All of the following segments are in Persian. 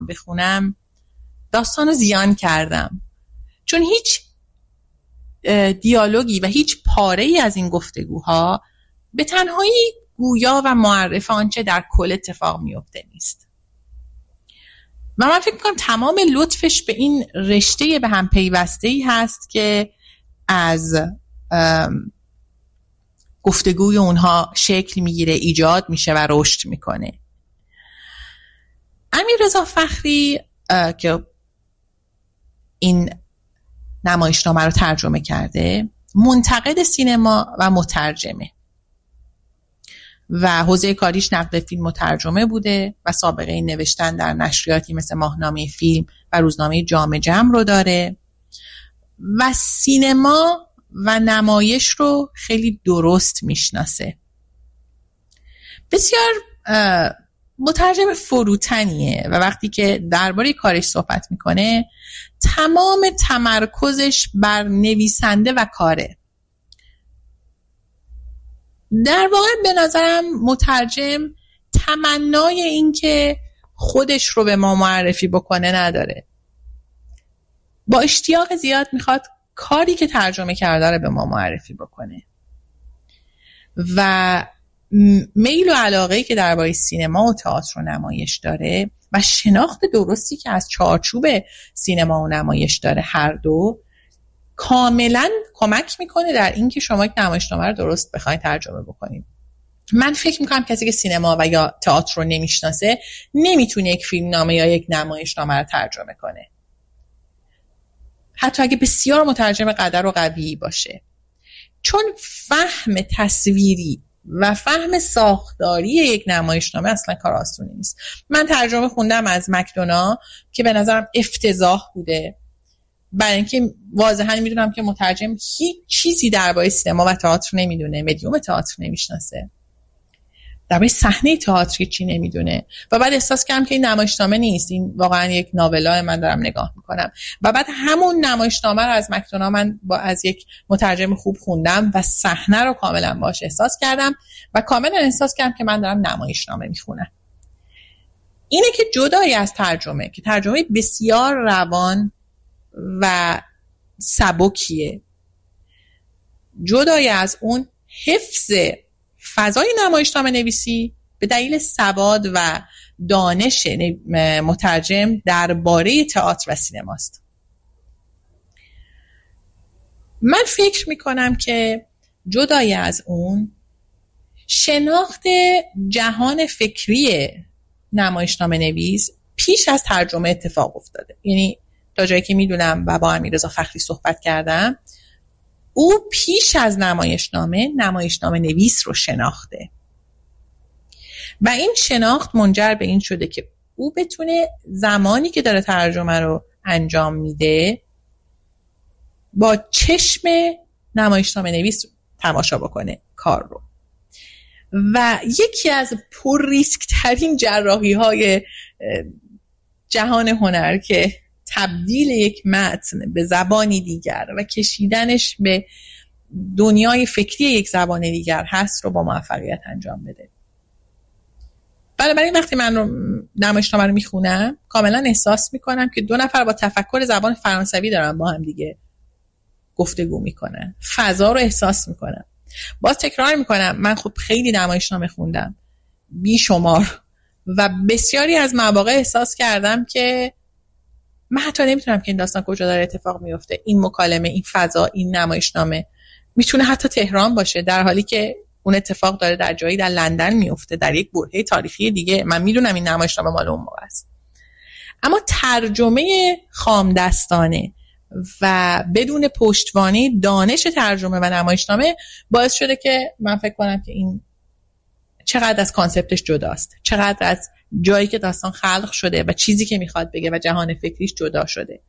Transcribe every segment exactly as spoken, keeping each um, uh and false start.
بخونم داستانو زیان کردم، چون هیچ دیالوگی و هیچ پاره‌ای از این گفتگوها به تنهایی گویا و معرف آنچه در کل اتفاق میفته نیست. و من فکر میکنم تمام لطفش به این رشته به هم پیوسته‌ای هست که از گفتگوی اونها شکل میگیره، ایجاد میشه و رشد میکنه. امیررضا فخری که این نمایشنامه رو ترجمه کرده، منتقد سینما و مترجمه و حوزه کاریش نقد فیلم و ترجمه بوده و سابقه این نوشتن در نشریاتی مثل ماهنامه فیلم و روزنامه جام جم رو داره و سینما و نمایش رو خیلی درست میشناسه. بسیار مترجم فروتنیه و وقتی که درباره کارش صحبت میکنه تمام تمرکزش بر نویسنده و کاره. در واقع به نظرم مترجم تمنای این که خودش رو به ما معرفی بکنه نداره. با اشتیاق زیاد میخواد کاری که ترجمه کرده رو به ما معرفی بکنه و میل و علاقه‌ای که درباره سینما و تئاتر و نمایش داره و شناخت درستی که از چارچوب سینما و نمایش داره، هر دو کاملا کمک میکنه در این که شما یک نمایشنامه رو درست بخواید ترجمه بکنید. من فکر میکنم کسی که سینما و یا تئاتر رو نمیشناسه نمیتونه یک فیلمنامه یا یک نمایشنامه رو ترجمه کنه، حتی اگه بسیار مترجم قدر و قوی باشه، چون فهم تصویری و فهم ساختاری یک نمایشنامه اصلا کار آسونی نیست. من ترجمه خوندم از مکدونا که به نظرم افتضاح بوده، برای اینکه واضحا میدونم که مترجم هیچ چیزی درباره سینما و تئاتر نمیدونه، مدیوم تئاتر نمیشناسه، درباره صحنه تئاتر چی نمیدونه و بعد احساس کردم که این نمایشنامه نیست، این واقعا یک ناولا من دارم نگاه میکنم. و بعد همون نمایشنامه رو از مکدونا من با از یک مترجم خوب خوندم و صحنه رو کاملا باهاش احساس کردم و کاملا احساس کردم که من دارم نمایشنامه میخونم. اینه که جدای از ترجمه که ترجمه بسیار روان و سبکیه، جدای از اون حفظ فضای نمایشنامه نویسی به دلیل سواد و دانش مترجم درباره تئاتر و سینماست. من فکر میکنم که جدای از اون شناخت جهان فکری نمایشنامه نویس پیش از ترجمه اتفاق افتاده. یعنی تا جایی که میدونم و با امیررضا فخری صحبت کردم، او پیش از نمایشنامه نمایشنامه نویس رو شناخته و این شناخت منجر به این شده که او بتونه زمانی که داره ترجمه رو انجام میده با چشم نمایشنامه نویس تماشا بکنه کار رو. و یکی از پر ریسک ترین جراحی های جهان هنر که تبدیل یک متن به زبانی دیگر و کشیدنش به دنیای فکری یک زبان دیگر هست رو با موفقیت انجام بده. بنابراین وقتی من رو نمایشنامه رو میخونم کاملا احساس میکنم که دو نفر با تفکر زبان فرانسوی دارن با هم دیگه گفتگو میکنن، فضا رو احساس میکنم. باز تکرار میکنم من خب خیلی نمایشنامه خوندم بیشمار و بسیاری از مواقع احساس کردم که من حتی نمیتونم که این داستان کجا داره اتفاق میفته، این مکالمه، این فضا، این نمایشنامه میتونه حتی تهران باشه در حالی که اون اتفاق داره در جایی در لندن میفته، در یک برهه تاریخی دیگه. من میدونم این نمایشنامه مال اون موقع است، اما ترجمه خامدستانه و بدون پشتوانه دانش ترجمه و نمایشنامه باعث شده که من فکر کنم که این چقدر از کانسپتش جداست، چقدر از جایی که داستان خلق شده و چیزی که میخواد بگه و جهان فکریش جدا شده.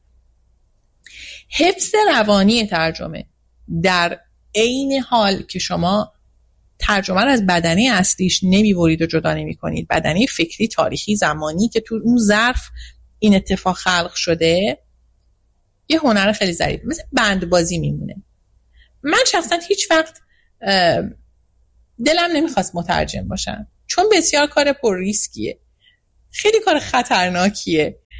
حفظ روانی ترجمه در عین حال که شما ترجمه رو از بدنه اصلیش نمیورید و جدا نمی کنید، بدنه فکری، تاریخی، زمانی که تو اون ظرف این اتفاق خلق شده، یه هنر خیلی ظریف مثل بندبازی میمونه. من شخصا هیچ وقت دلم نمیخواست مترجم باشم چون بسیار کار پر ریسکیه، خیلی کار خطرناکیه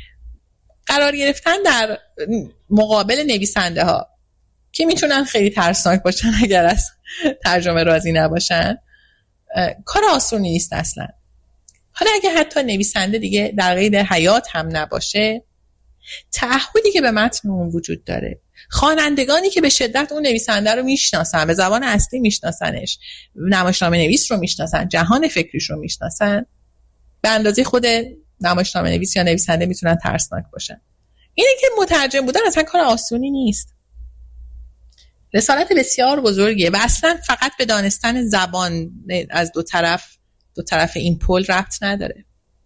قرار گرفتن در مقابل نویسنده ها که میتونن خیلی ترسناک باشن اگر از ترجمه راضی نباشن کار آسونی نیست اصلا. حالا اگه حتی نویسنده دیگه در قید حیات هم نباشه، تعهدی که به متن اون وجود داره، خوانندگانی که به شدت اون نویسنده رو میشناسن، به زبان اصلی میشناسنش، نمایشنامه نویس رو میشناسن، جهان فکریش رو میشناسن، به اندازه خود نمایشنامه نویس یا نویسنده میتونن ترسناک باشن. اینه که مترجم بودن اصلا کار آسونی نیست. رسالت بسیار بزرگیه و اصلا فقط به دانستن زبان از دو طرف دو طرف این پل ربط نداره.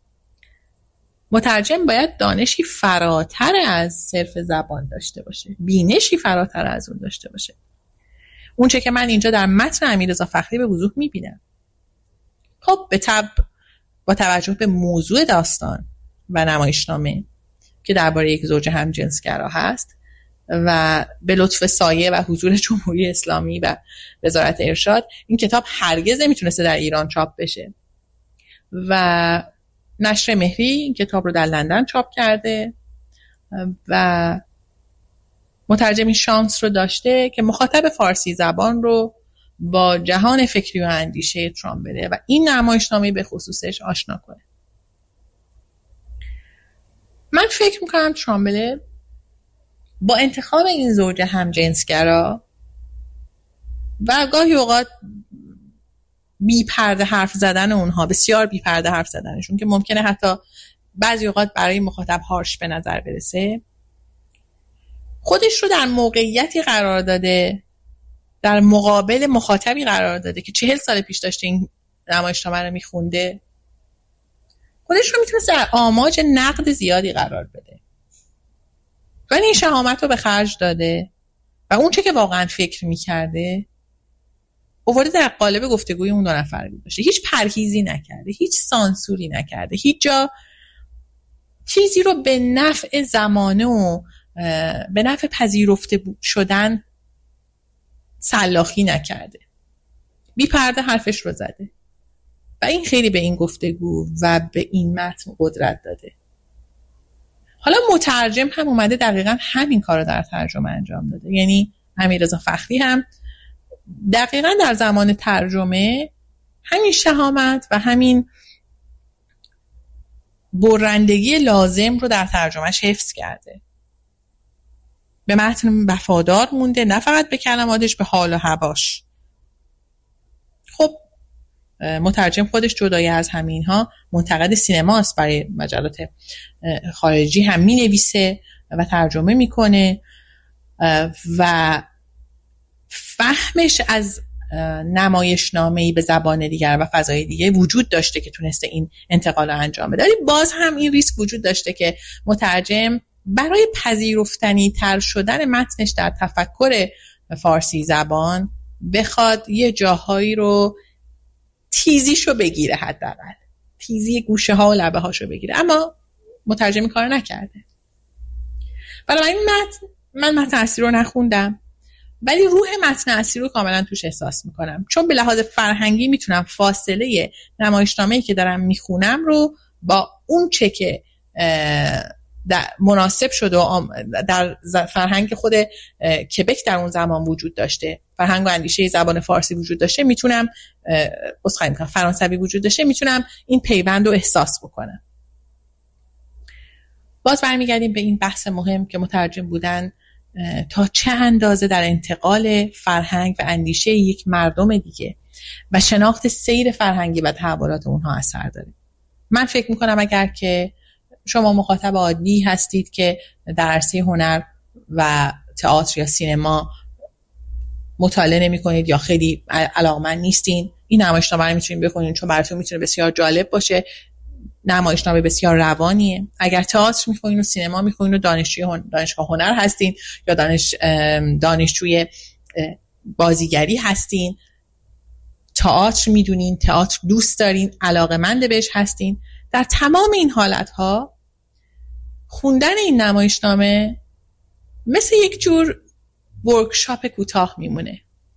مترجم باید دانشی فراتر از صرف زبان داشته باشه، بینشی فراتر از اون داشته باشه. اون چه که من اینجا در متن امیررضا فخری به وضوح میبینم. خب به طب با توجه به موضوع داستان و نمایشنامه که درباره یک زوج همجنسگرا هست و به لطف سایه و حضور جمهوری اسلامی و وزارت ارشاد این کتاب هرگز نمیتونسته در ایران چاپ بشه و نشر مهری این کتاب رو در لندن چاپ کرده و مترجم این شانس رو داشته که مخاطب فارسی زبان رو با جهان فکری و اندیشه ترامبله و این نمایشنامه به خصوصش آشنا کنه. من فکر میکنم ترامبله با انتخاب این زوج همجنسگرا و گاهی اوقات بی پرده حرف زدن اونها، بسیار بی پرده حرف زدنشون که ممکنه حتی بعضی اوقات برای مخاطب هارش به نظر برسه، خودش رو در موقعیتی قرار داده، در مقابل مخاطبی قرار داده که چهل سال پیش داشته این نمایشنامه رو میخونده، خودش رو میتونه در آماج نقد زیادی قرار بده. ولی این شهامت رو به خرج داده و اون چه که واقعا فکر میکرده آورده در قالب گفتگوی اون دو نفر باشه. هیچ پرهیزی نکرده، هیچ سانسوری نکرده، هیچ جا چیزی رو به نفع زمانه و به نفع پذیرفته شدن سلاخی نکرده. بی پرده حرفش رو زده و این خیلی به این گفتگو و به این متن قدرت داده. حالا مترجم هم اومده دقیقاً همین کار رو در ترجمه انجام داده. یعنی امیررضا فخری هم دقیقاً در زمان ترجمه همین شهامت و همین برندگی لازم رو در ترجمهش حفظ کرده. به متن وفادار مونده، نه فقط به کلماتش، به حال و هواش. خب مترجم خودش جدای از همینها منتقد سینماست، برای مجلات خارجی هم می نویسه و ترجمه میکنه و فهمش از نمایشنامه‌ای به زبان دیگر و فضای دیگه وجود داشته که تونسته این انتقال رو انجام بده. ولی باز هم این ریسک وجود داشته که مترجم برای پذیرفتنی تر شدن متنش در تفکر فارسی زبان بخواد یه جاهایی رو تیزیشو بگیره، حداقل تیزی گوشه ها و لبه هاشو بگیره، اما مترجم کار نکرده. بنابراین متن من متن اصلی رو نخوندم ولی روح متن اصلی رو کاملا توش احساس میکنم، چون به لحاظ فرهنگی میتونم فاصله نمایشنامه‌ای که دارم میخونم رو با اون چه که در مناسب شده و در فرهنگ خود کبک در اون زمان وجود داشته، فرهنگ و اندیشه زبان فارسی وجود داشته، میتونم اسخای میکنم فرانسوی وجود داشته، میتونم این پیوند رو احساس بکنم. باز برمیگردیم به این بحث مهم که مترجم بودن تا چه اندازه در انتقال فرهنگ و اندیشه یک مردم دیگه و شناخت سیر فرهنگی و تحولات اونها اثر داره. من فکر میکنم اگر که شما مخاطب عادی هستید که در عرصه هنر و تئاتر یا سینما مطالعه نمی کنید یا خیلی علاقمند نیستین، این نمایشنامه رو میتونید بخونید چون براتون میتونه بسیار جالب باشه. نمایشنامه بسیار روانیه. اگر تئاتر میخونید و سینما میخونید و دانشجوی هن... دانشگاه هنر هستین یا دانش دانشجوی بازیگری هستین، تئاتر میدونین، تئاتر دوست دارین، علاقمند بهش هستین، در تمام این حالتها خوندن این نمایشنامه مثل یک جور ورکشاپ کوتاه میمونه،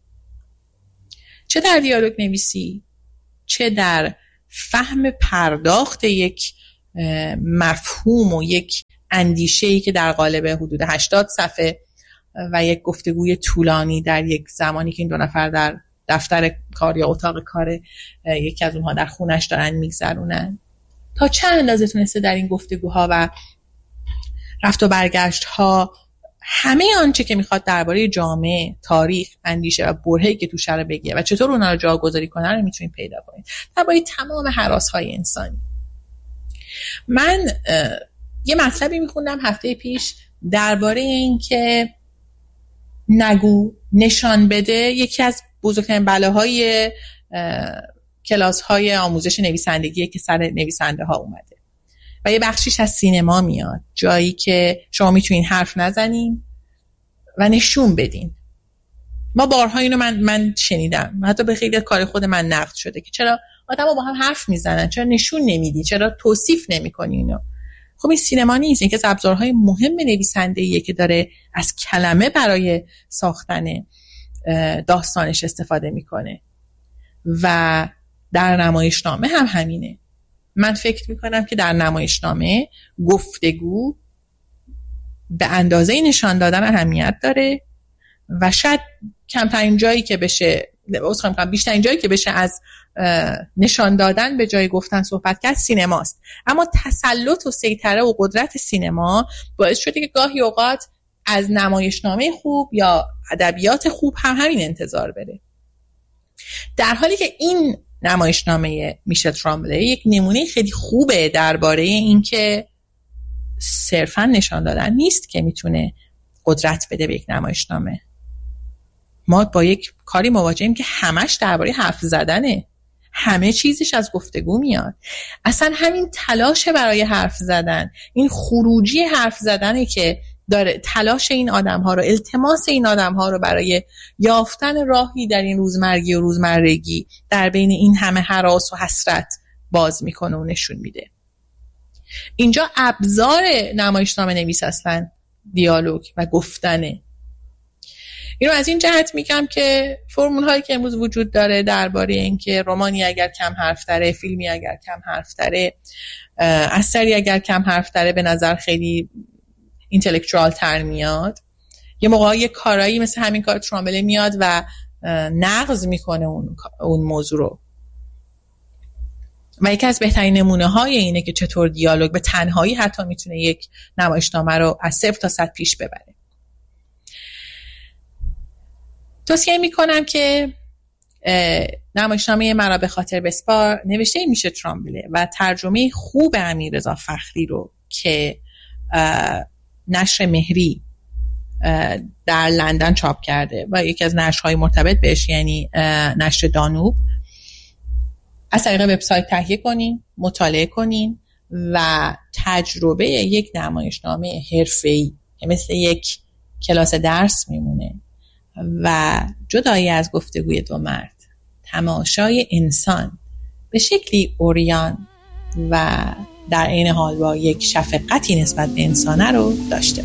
چه در دیالوگ نویسی، چه در فهم پرداخت یک مفهوم و یک اندیشه‌ای که در قالب حدود هشتاد صفحه و یک گفتگوی طولانی در یک زمانی که این دو نفر در دفتر کار یا اتاق کار یکی از اونها در خونش دارن میگذرونن، تا چه اندازه تونسته در این گفتگوها و رفت و برگشت ها همه آنچه که میخواد درباره جامعه، تاریخ، اندیشه و برهه‌ای که توش رو بگه و چطور اونا رو جاگذاری کنه رو میتونید پیدا کنید. درباره تمام هراس‌های انسانی. من یه مطلبی میخوندم هفته پیش درباره این که نگو نشان بده یکی از بزرگترین بلاهای کلاس‌های آموزش نویسندگی که سر نویسنده ها اومده و یه بخشیش از سینما میاد، جایی که شما میتونین حرف نزنین و نشون بدین. ما بارها اینو من من شنیدم، حتی به خیلی کار خود من نقد شده که چرا آدم‌ها با هم حرف میزنن، چرا نشون نمیدی، چرا توصیف نمیکنی اینو. خب این سینما نیست، این که ابزارهای مهم نویسنده‌ایه که داره از کلمه برای ساختن داستانش استفاده میکنه و در نمایشنامه هم همینه. من فکر میکنم که در نمایشنامه گفتگو به اندازه نشان دادن اهمیت داره و شاید کمترین جایی که بشه اصلا میگم بیشترین جایی که بشه از نشان دادن به جای گفتن صحبت کرد سینماست. اما تسلط و سیطره و قدرت سینما باعث شده که گاهی اوقات از نمایشنامه خوب یا ادبیات خوب هم همین انتظار بره، در حالی که این نمایشنامه میشل ترامبله یک نمونه خیلی خوبه درباره این که صرفا نشان دادن نیست که میتونه قدرت بده به یک نمایشنامه. ما با یک کاری مواجهیم که همش درباره حرف زدنه، همه چیزش از گفتگو میاد. اصلا همین تلاش برای حرف زدن، این خروجی حرف زدنه که داره تلاش این آدم ها رو، التماس این آدم ها رو برای یافتن راهی در این روزمرگی و روزمرگی در بین این همه هراس و حسرت باز میکنه و نشون میده. اینجا ابزار نمایشنامه نویس اصلا دیالوگ و گفتنه. اینو از این جهت میگم که فرمول هایی که امروز وجود داره درباره اینکه رمانی اگر کم حرف داره، فیلمی اگر کم حرف داره، اثری اگر کم حرف داره به نظر خیلی اینتלקچوال تر میاد. یه موقعی یه کارایی مثل همین کار ترامبله میاد و نقض میکنه اون اون موضوع رو. و یکی از بهترین نمونه های اینه که چطور دیالوگ به تنهایی حتی میتونه یک نمایشنامه رو از صفر تا صد پیش ببره. توصیه میکنم که نمایشنامه مرا به خاطر بسپار نوشته میشه ترامبله و ترجمه خوب امیررضا فخری رو که نشر مهری در لندن چاپ کرده و یکی از نشرهای مرتبط بهش یعنی نشر دانوب، از طریق وبسایت تهیه کنین، مطالعه کنین و تجربه یک نمایشنامه حرفه‌ای که مثل یک کلاس درس میمونه و جدایی از گفتگوی دو مرد، تماشای انسان به شکلی عریان و در عین حال با یک شفقتی نسبت به انسانه رو داشته.